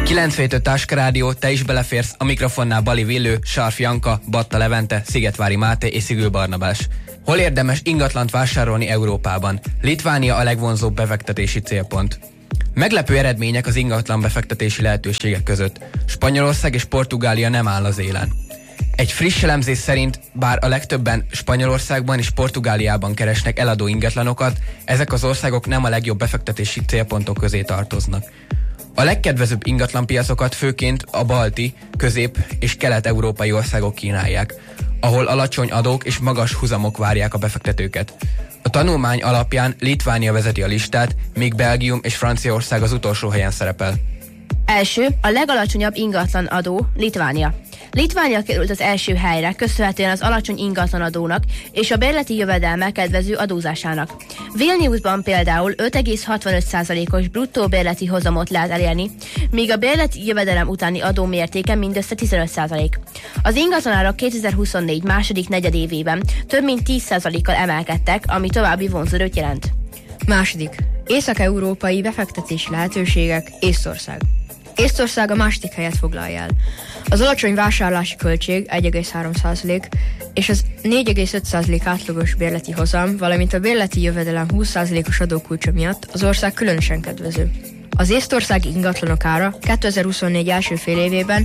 9-5 Táska Rádió, te is beleférsz, a mikrofonnál Bali Villő, Sarf Janka, Batta Levente, Szigetvári Máté és Szigül Barnabás. Hol érdemes ingatlant vásárolni Európában? Litvánia a legvonzóbb befektetési célpont. Meglepő eredmények az ingatlan befektetési lehetőségek között. Spanyolország és Portugália nem áll az élen. Egy friss elemzés szerint, bár a legtöbben Spanyolországban és Portugáliában keresnek eladó ingatlanokat, ezek az országok nem a legjobb befektetési célpontok közé tartoznak. A legkedvezőbb ingatlanpiacokat főként a balti, közép- és kelet-európai országok kínálják, ahol alacsony adók és magas hozamok várják a befektetőket. A tanulmány alapján Litvánia vezeti a listát, míg Belgium és Franciaország az utolsó helyen szerepel. Első, a legalacsonyabb ingatlan adó, Litvánia. Litvánia került az első helyre, köszönhetően az alacsony ingatlanadónak és a bérleti jövedelme kedvező adózásának. Vilniusban például 5,65%-os bruttó bérleti hozamot lehet elérni, míg a bérleti jövedelem utáni adó mértéke mindössze 15%. Az ingatlanárak 2024 második negyedévében több mint 10%-kal emelkedtek, ami további vonzerőt jelent. Második. Észak-európai befektetési lehetőségek, Észtország. Észtország a második helyet foglalja el. Az alacsony vásárlási költség 1,3% és az 4,5% átlagos bérleti hozam, valamint a bérleti jövedelem 20%-os adókulcsa miatt az ország különösen kedvező. Az észtországi ingatlanok ára 2024 első fél évében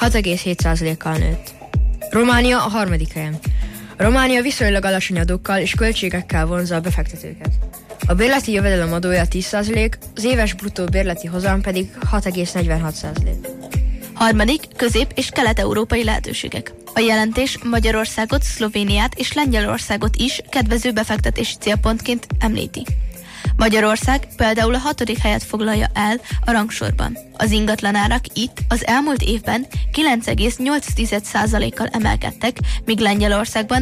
6,7%-kal nőtt. Románia a harmadik helyen. Románia viszonylag alacsony adókkal és költségekkel vonzza a befektetőket. A bérleti jövedelem adója 10%, az éves bruttó bérleti hozam pedig 6,46%. Harmadik, közép- és kelet-európai lehetőségek. A jelentés Magyarországot, Szlovéniát és Lengyelországot is kedvező befektetési célpontként említi. Magyarország például a 6. helyet foglalja el a rangsorban. Az ingatlanárak itt az elmúlt évben 9,8%-kal emelkedtek, míg Lengyelországban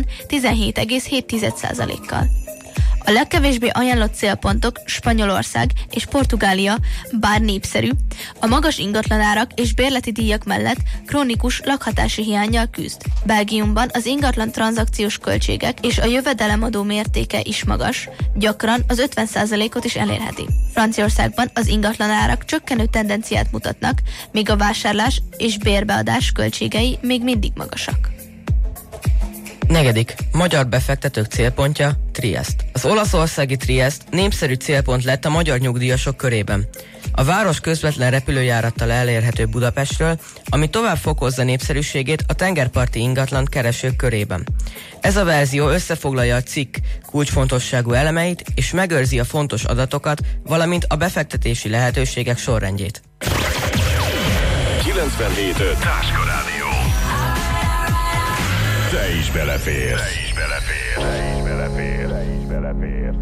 17,7%-kal. A legkevésbé ajánlott célpontok Spanyolország és Portugália, bár népszerű, a magas ingatlanárak és bérleti díjak mellett krónikus lakhatási hiánnyal küzd. Belgiumban az ingatlan tranzakciós költségek és a jövedelemadó mértéke is magas, gyakran az 50%-ot is elérheti. Franciaországban az ingatlanárak csökkenő tendenciát mutatnak, míg a vásárlás és bérbeadás költségei még mindig magasak. Negyedik. Magyar befektetők célpontja, Triest. Az olaszországi Triest népszerű célpont lett a magyar nyugdíjasok körében. A város közvetlen repülőjárattal elérhető Budapestről, ami tovább fokozza népszerűségét a tengerparti ingatlan keresők körében. Ez a verzió összefoglalja a cikk kulcsfontosságú elemeit és megőrzi a fontos adatokat, valamint a befektetési lehetőségek sorrendjét. 97.5 Táska Rádió. Te is beleférsz.